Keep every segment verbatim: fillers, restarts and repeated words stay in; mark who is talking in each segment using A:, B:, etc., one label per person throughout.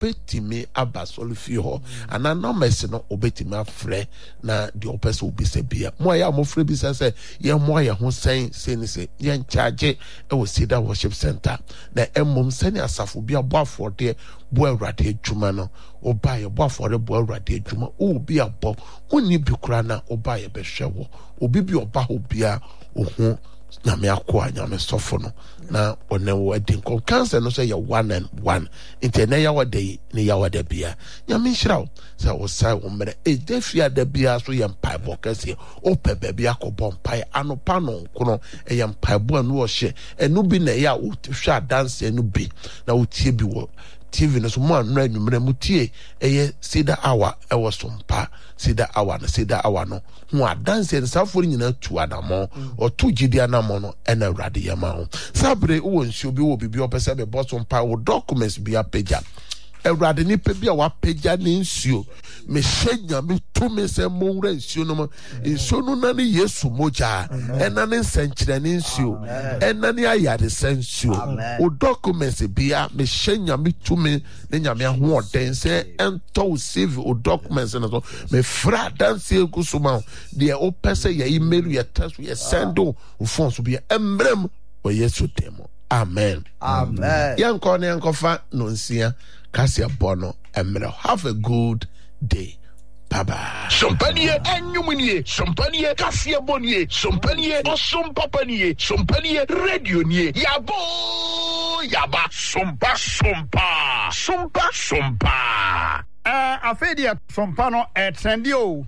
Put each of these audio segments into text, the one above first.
A: obetimi aba solfi ho ana no mess no obetimi afre na the opese obi se bia mo ya mo frɛ bi se ye mo ya ho sen se ni se ye charge e wo Cedar Worship Center na emom sani asafo bi abo afode bo awrade adwuma no oba ye bo afode bo awrade adwuma o bi abo oni bi kura na oba ye behwe wo obi bi oba ho bia ohu nyame akwa nyame sofo no na one wo edin kon cancer no say ya one and one inte na ya wade ni ya wade bia nyame nhirawo say wo sai wo mere e defia da bia so ya mpai bo kase o pe ba bia ko bo mpai anopa no nkono e ya mpai bo anu wo hye enu bi na ya wo hwa dance enu bi na wo tie bi wo T V no so mo anura nwumre mutie eye Cedar Hour e wo sompa Cedar Hour na Cedar Hour no ho adanse en safori nyina tu adamo o tu gidi anamo no e na awrade yama ho sabre wo nsuo bi wo bibi opese be bottom pa wo documents bi apeja awrade ni pe bi a wa peja ni nsuo me hyenya me tu me se mo wura nsuo no mo nsuo no na ne Yesu moja ena ne nsenkyere ni nsuo ena ne ayade sensuo o documents bi a me hyenya me tu me ne nyame ho oden se ento save o documents na so me fra dance kusuma de o pese ya email ya text ya send o phone so bi emrem o Yesu demo amen
B: amen
A: yanko ne yanko fa no nsia Kasia Bono Emre. Have a good day. Bye bye.
C: Champagne Enyumnie, Champagne Kasia Bonnier, Champagne Osum Papanier, Champagne Radio Nier. Yabo Yaba Sumpa Sumpa Sumpa Sumpa.
D: Uh, Afedia Sumpano at Trendio.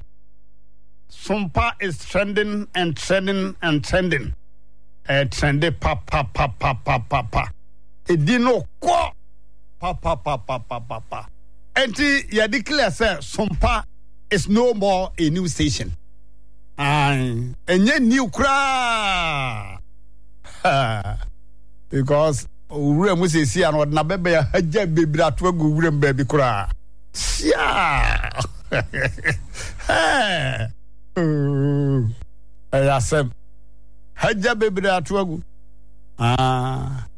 D: Sumpa is trending and trending and trending. Uh, trendy pa pa pa pa pa pa pa. It didn't know quoi. Pa pa pa pa pa pa pa. Enti ya declare say Sumpa is no more a new station. And enye new cra. Because ure mu se si an na bebe ya haja bebra to agu ure baby cra. Sia. Eh. Eh ya sem. Haja bebra to agu. Ah.